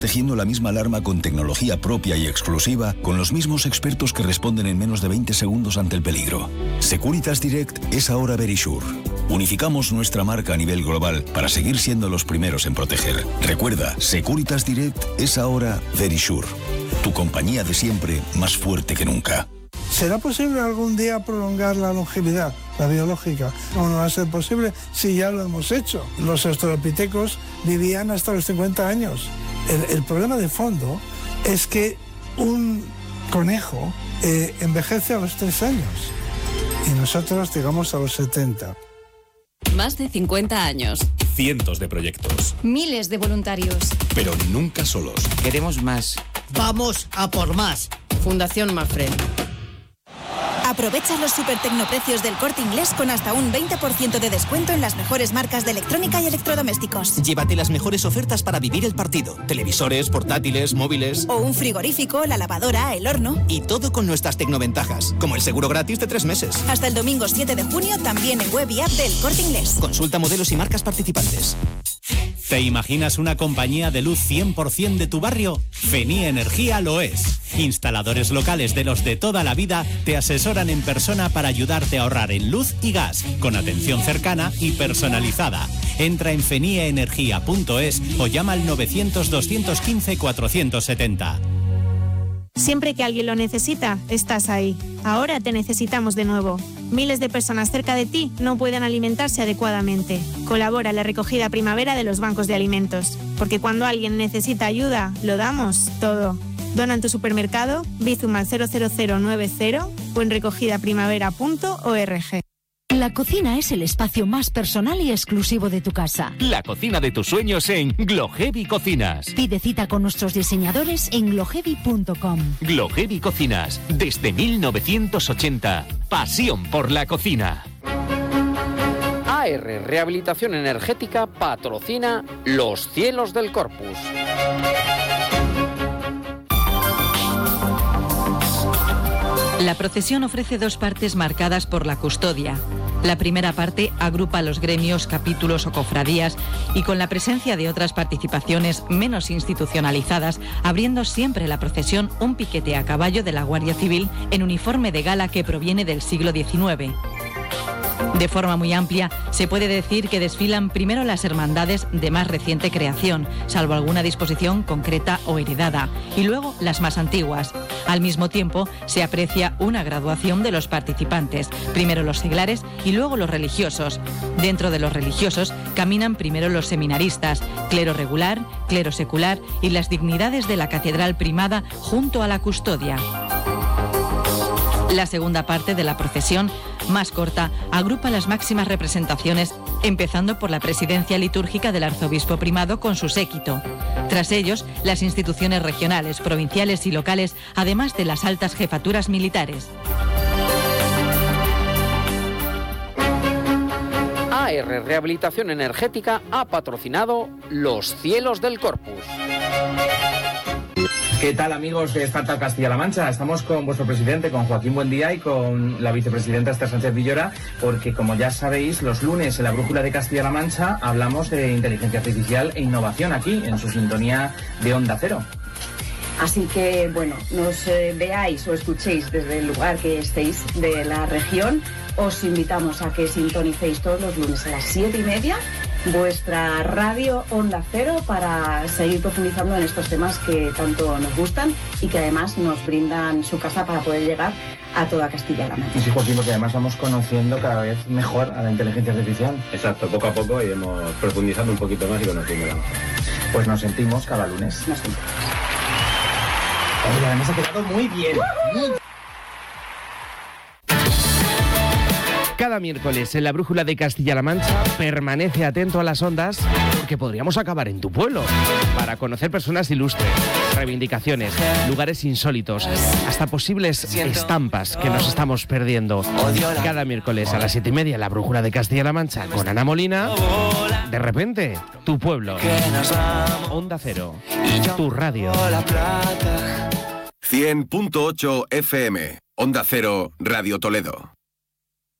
Tejiendo la misma alarma con tecnología propia y exclusiva, con los mismos expertos que responden en menos de 20 segundos ante el peligro. Securitas Direct es ahora Verisure. Unificamos nuestra marca a nivel global para seguir siendo los primeros en proteger. Recuerda, Securitas Direct es ahora Verisure. Tu compañía de siempre, más fuerte que nunca. ¿Será posible algún día prolongar la longevidad, la biológica? ¿Cómo no va a ser posible si ya lo hemos hecho? Los australopitecos vivían hasta los 50 años. El problema de fondo es que un conejo envejece a los 3 años y nosotros llegamos a los 70. Más de 50 años. Cientos de proyectos. Miles de voluntarios. Pero nunca solos. Queremos más. Vamos a por más. Fundación Mafre. Aprovecha los supertecnoprecios del Corte Inglés con hasta un 20% de descuento en las mejores marcas de electrónica y electrodomésticos. Llévate las mejores ofertas para vivir el partido. Televisores, portátiles, móviles... O un frigorífico, la lavadora, el horno... Y todo con nuestras tecnoventajas, como el seguro gratis de 3 meses. Hasta el domingo 7 de junio, también en web y app del Corte Inglés. Consulta modelos y marcas participantes. ¿Te imaginas una compañía de luz 100% de tu barrio? Fenie Energía lo es. Instaladores locales de los de toda la vida te asesoran en persona para ayudarte a ahorrar en luz y gas, con atención cercana y personalizada. Entra en fenieenergia.es o llama al 900-215-470. Siempre que alguien lo necesita, estás ahí. Ahora te necesitamos de nuevo. Miles de personas cerca de ti no pueden alimentarse adecuadamente. Colabora en la recogida primavera de los bancos de alimentos. Porque cuando alguien necesita ayuda, lo damos todo. Dona en tu supermercado, Bizum al 00090 o en recogidaprimavera.org. La cocina es el espacio más personal y exclusivo de tu casa. La cocina de tus sueños en Glohevi Cocinas. Pide cita con nuestros diseñadores en glohevi.com. Glohevi Cocinas, desde 1980. Pasión por la cocina. AR Rehabilitación Energética patrocina Los Cielos del Corpus. La procesión ofrece 2 partes marcadas por la custodia. La primera parte agrupa a los gremios, capítulos o cofradías y con la presencia de otras participaciones menos institucionalizadas, abriendo siempre la procesión un piquete a caballo de la Guardia Civil en uniforme de gala que proviene del siglo XIX. De forma muy amplia, se puede decir que desfilan primero las hermandades de más reciente creación, salvo alguna disposición concreta o heredada, y luego las más antiguas. Al mismo tiempo, se aprecia una graduación de los participantes, primero los seglares y luego los religiosos. Dentro de los religiosos caminan primero los seminaristas, clero regular, clero secular y las dignidades de la catedral primada junto a la custodia. La segunda parte de la procesión, más corta, agrupa las máximas representaciones, empezando por la presidencia litúrgica del arzobispo primado con su séquito. Tras ellos, las instituciones regionales, provinciales y locales, además de las altas jefaturas militares. AR Rehabilitación Energética ha patrocinado Los Cielos del Corpus. ¿Qué tal, amigos de Startup Castilla-La Mancha? Estamos con vuestro presidente, con Joaquín Buendía, y con la vicepresidenta Esther Sánchez Villora, porque, como ya sabéis, los lunes en la Brújula de Castilla-La Mancha hablamos de inteligencia artificial e innovación aquí, en su sintonía de Onda Cero. Así que, bueno, nos veáis o escuchéis desde el lugar que estéis de la región. Os invitamos a que sintonicéis todos los lunes a las 7:30 vuestra radio Onda Cero para seguir profundizando en estos temas que tanto nos gustan y que además nos brindan su casa para poder llegar a toda Castilla-La Mancha. Y sí, Joaquín, porque además vamos conociendo cada vez mejor a la inteligencia artificial. Exacto, poco a poco iremos profundizando un poquito más y conociéndola. Pues nos sentimos cada lunes. Nos sentimos. Oye, además ha quedado muy bien. Cada miércoles en la Brújula de Castilla-La Mancha permanece atento a las ondas porque podríamos acabar en tu pueblo para conocer personas ilustres, reivindicaciones, lugares insólitos, hasta posibles estampas que nos estamos perdiendo. Cada miércoles a las 7:30 en la Brújula de Castilla-La Mancha con Ana Molina. De repente, tu pueblo. Onda Cero. Tu radio. 100.8 FM. Onda Cero, Radio Toledo.